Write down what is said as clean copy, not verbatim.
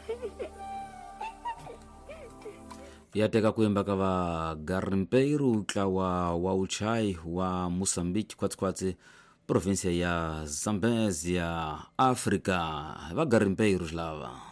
yateka kuimba kava garimpeiro tlawa wa uchai wa Moçambique kwatsi província ya Zambésia África va garimpeiros lava